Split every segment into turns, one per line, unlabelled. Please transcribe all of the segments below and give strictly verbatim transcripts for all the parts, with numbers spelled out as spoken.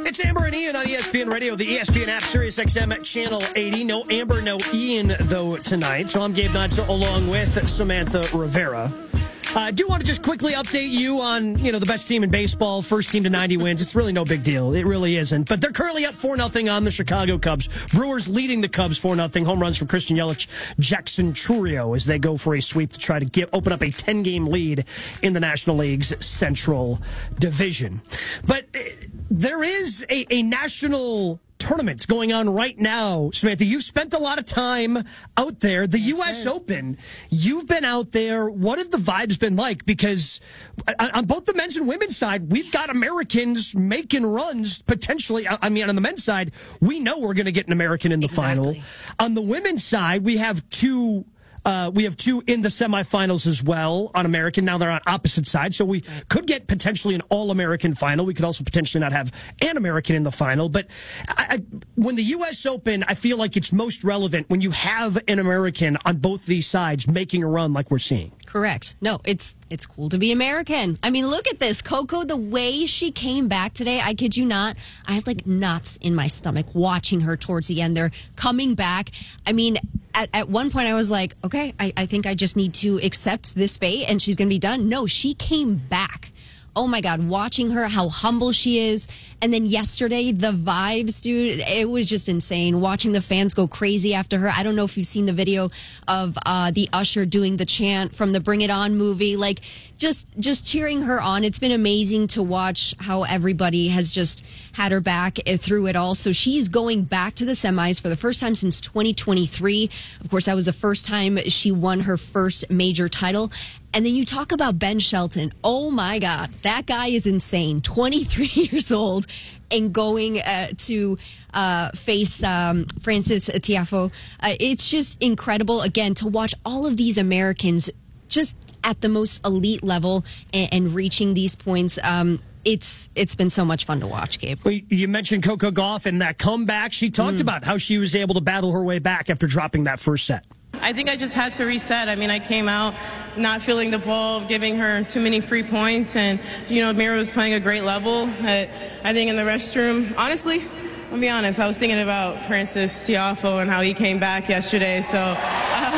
It's Amber and Ian on E S P N Radio, the E S P N app, Sirius X M at Channel eighty. No Amber, no Ian, though, tonight. So I'm Gabe Nodson along with Samantha Rivera. I uh, do want to just quickly update you on, you know, the best team in baseball, first team to ninety wins. It's really no big deal. It really isn't. But they're currently up four nothing on the Chicago Cubs. Brewers leading the Cubs four nothing. Home runs from Christian Yelich, Jackson Chourio as they go for a sweep to try to get, open up a ten-game lead in the National League's Central Division. But uh, there is a, a national tournaments going on right now. Samantha, you've spent a lot of time out there. The yes, U S sir. Open, you've been out there. What have the vibes been like? Because on both the men's and women's side, we've got Americans making runs potentially. I mean, on the men's side, we know we're going to get an American in the exactly. final. On the women's side, we have two Uh, we have two in the semifinals as well on American. Now they're on opposite sides, so we could get potentially an all-American final. We could also potentially not have an American in the final. But I, I, when the U S Open, I feel like it's most relevant when you have an American on both these sides making a run like we're seeing.
Correct. No, it's it's cool to be American. I mean, look at this. Coco, the way she came back today, I kid you not, I had like knots in my stomach watching her towards the end. They're coming back. I mean, at, at one point I was like, okay, I, I think I just need to accept this fate and she's going to be done. No, she came back. Oh, my God, watching her, how humble she is. And then yesterday, the vibes, dude, it was just insane. Watching the fans go crazy after her. I don't know if you've seen the video of uh, the usher doing the chant from the Bring It On movie. Like, just just cheering her on. It's been amazing to watch how everybody has just had her back through it all. So she's going back to the semis for the first time since twenty twenty-three. Of course, that was the first time she won her first major title. And then you talk about Ben Shelton. Oh, my God. That guy is insane. twenty-three years old and going uh, to uh, face um, Frances Tiafoe. Uh, it's just incredible, again, to watch all of these Americans just at the most elite level and, and reaching these points. Um, It's it's been so much fun to watch, Gabe.
Well, you mentioned Coco Gauff and that comeback. She talked mm. about how she was able to battle her way back after dropping that first set.
I think I just had to reset. I mean, I came out not feeling the ball, giving her too many free points, and, you know, Mira was playing a great level. But I think in the restroom, honestly, I'll be honest, I was thinking about Frances Tiafoe and how he came back yesterday. So, uh,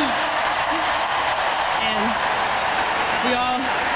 and we all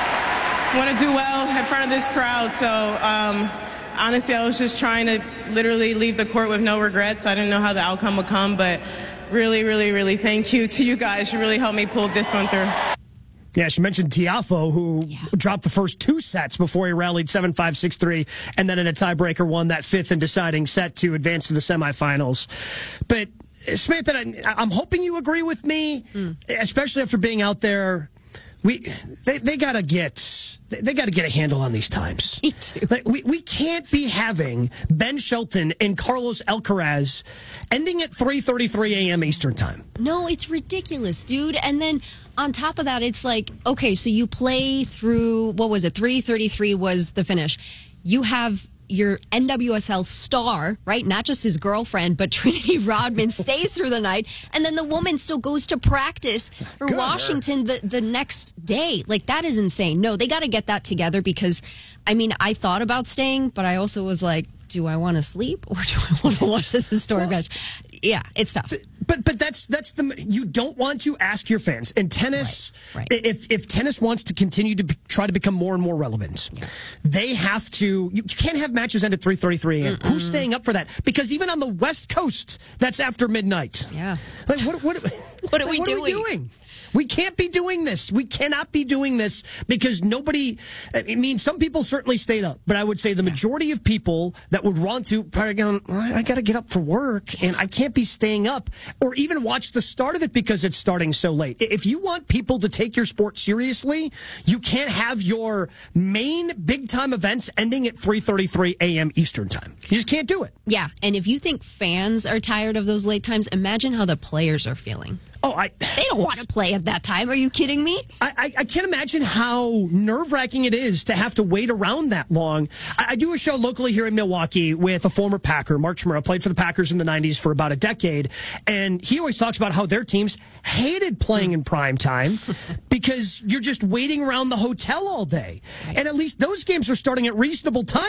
want to do well in front of this crowd. So, um, honestly, I was just trying to literally leave the court with no regrets. I didn't know how the outcome would come, but really, really, really thank you to you guys. You really helped me pull this one through.
Yeah, she mentioned Tiafoe, who yeah. dropped the first two sets before he rallied seven five, six three, and then in a tiebreaker won that fifth and deciding set to advance to the semifinals. But, Samantha, I'm hoping you agree with me, mm. especially after being out there. We They, they got to get... They got to get a handle on these times.
Me too.
Like, we, we can't be having Ben Shelton and Carlos Alcaraz ending at three thirty-three a.m. Eastern time.
No, it's ridiculous, dude. And then on top of that, it's like, okay, so you play through, what was it, three thirty-three was the finish. You have your N W S L star, right? Not just his girlfriend, but Trinity Rodman stays through the night, and then the woman still goes to practice for Good Washington the, the next day. Like, that is insane. No, they got to get that together because, I mean, I thought about staying, but I also was like, do I want to sleep or do I want to watch this historic match? Yeah, it's tough.
But but that's that's the you don't want to ask your fans in tennis.
Right, right.
If if tennis wants to continue to be, try to become more and more relevant, yeah. they have to. You, you can't have matches end at three thirty-three a.m. Who's staying up for that? Because even on the West Coast, that's after midnight.
Yeah.
Like what what
what are we
what
doing?
Are we doing? We can't be doing this. We cannot be doing this because nobody, I mean, some people certainly stayed up, but I would say the majority of people that would want to, probably going, well, I got to get up for work and I can't be staying up or even watch the start of it because it's starting so late. If you want people to take your sport seriously, you can't have your main big time events ending at three thirty-three a.m. Eastern time. You just can't do it.
Yeah. And if you think fans are tired of those late times, imagine how the players are feeling.
Oh, I,
they don't want to play at that time. Are you kidding me?
I, I, I can't imagine how nerve-wracking it is to have to wait around that long. I, I do a show locally here in Milwaukee with a former Packer, Mark Chmura, played for the Packers in the nineties for about a decade, and he always talks about how their teams hated playing in prime time because you're just waiting around the hotel all day. And at least those games are starting at reasonable time.